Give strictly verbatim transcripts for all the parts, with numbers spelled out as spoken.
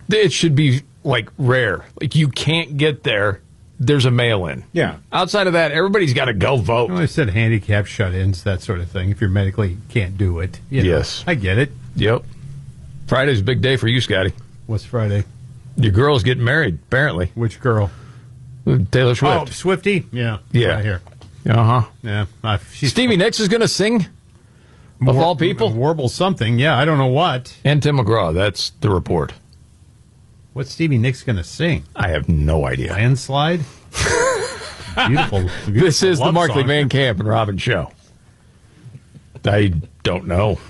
It should be, like, rare. Like, you can't get there. There's a mail-in. Yeah. Outside of that, everybody's got to go vote. Well, I said handicap shut-ins, that sort of thing, if you're medically can't do it. You know, yes. I get it. Yep. Friday's a big day for you, Scotty. What's Friday? Your girl's getting married, apparently. Which girl? Taylor Swift. Oh, Swiftie? Yeah. Yeah. Right here. Uh-huh. Yeah. Uh, she's Stevie Nicks is going to sing, of war- all people. Warble something. Yeah, I don't know what. And Tim McGraw. That's the report. What's Stevie Nicks going to sing? I have no idea. Landslide? beautiful, beautiful. This is the love Markley song. Van Camp and Robin show. I don't know.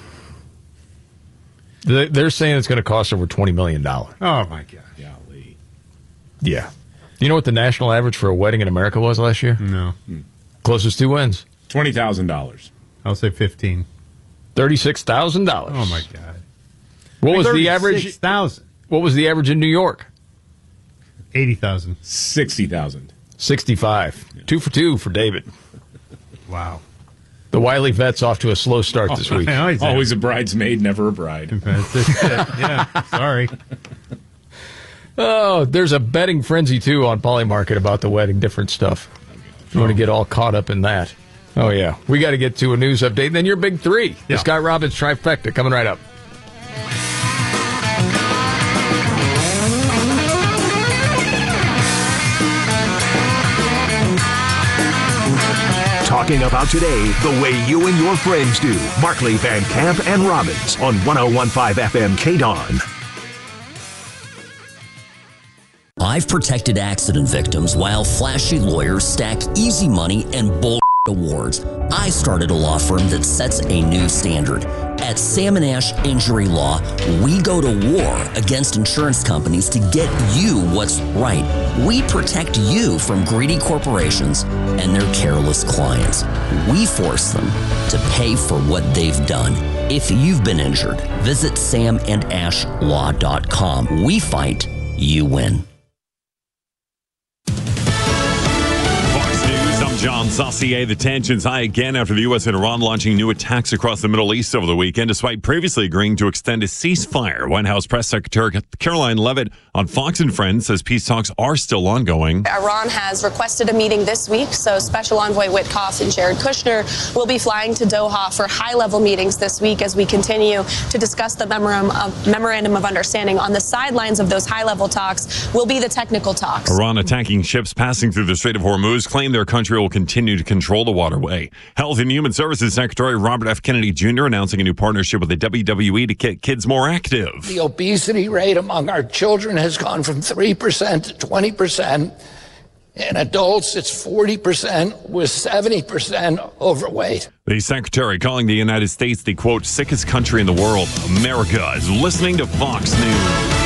They- They're saying it's going to cost over twenty million dollars. Oh, my God. Golly. Yeah. You know what the national average for a wedding in America was last year? No. Closest two wins. twenty thousand dollars. I'll say fifteen. thirty-six thousand dollars. Oh, my God. What was the average? six thousand. What was the average in New York? eighty thousand. sixty thousand. sixty-five. Yeah. Two for two for David. Wow. The Wiley vet's off to a slow start this week. Always, Always a bridesmaid, never a bride. yeah, sorry. Oh, there's a betting frenzy, too, on Polymarket about the wedding, different stuff. If you want to get all caught up in that. Oh, yeah. We got to get to a news update. Then your big three. Yeah. The Scott Robbins trifecta coming right up. Talking about today the way you and your friends do. Markley, Van Camp, and Robbins on one oh one point five F M K D O N. I've protected accident victims while flashy lawyers stack easy money and bull awards. I started a law firm that sets a new standard. At Sam and Ash Injury Law, we go to war against insurance companies to get you what's right. We protect you from greedy corporations and their careless clients. We force them to pay for what they've done. If you've been injured, visit sam and ash law dot com. We fight, you win. John Saucier. The tensions high again after the U S and Iran launching new attacks across the Middle East over the weekend, despite previously agreeing to extend a ceasefire. White House Press Secretary Caroline Leavitt on Fox and Friends says peace talks are still ongoing. Iran has requested a meeting this week, so Special Envoy Witkoff and Jared Kushner will be flying to Doha for high-level meetings this week as we continue to discuss the memorandum of, memorandum of understanding. On the sidelines of those high-level talks will be the technical talks. Iran attacking ships passing through the Strait of Hormuz claim their country will continue to control the waterway. Health and Human Services Secretary Robert F. Kennedy Junior announcing a new partnership with the W W E to get kids more active. The obesity rate among our children has gone from three percent to twenty percent. In adults, it's forty percent, with seventy percent overweight. The secretary calling the United States the, quote, sickest country in the world. America is listening to Fox News.